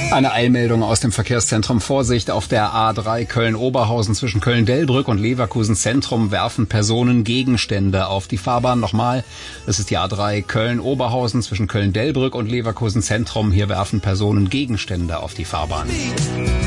Eine Eilmeldung aus dem Verkehrszentrum. Vorsicht, auf der A3 Köln-Oberhausen zwischen Köln-Delbrück und Leverkusen-Zentrum werfen Personen Gegenstände auf die Fahrbahn. Nochmal, das ist die A3 Köln-Oberhausen zwischen Köln-Delbrück und Leverkusen-Zentrum. Hier werfen Personen Gegenstände auf die Fahrbahn.